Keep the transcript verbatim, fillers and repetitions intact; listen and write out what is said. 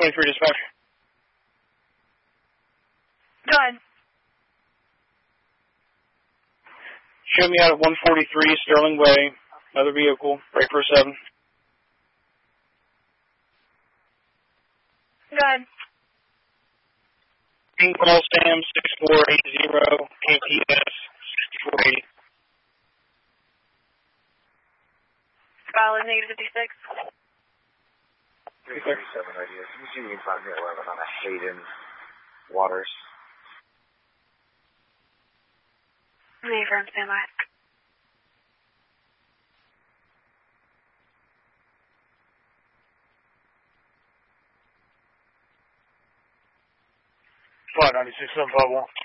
twenty-three dispatch. Go ahead. Show me out of one forty-three Sterling Way. Another vehicle. Break for seven. Go ahead. King call Sam six four eight zero K P S sixty-four eighty. File negative fifty-six. three thirty-seven ideas. Can you see me five eleven on a Hayden Waters? Affirm, stand by. Flight ninety-six seven five one.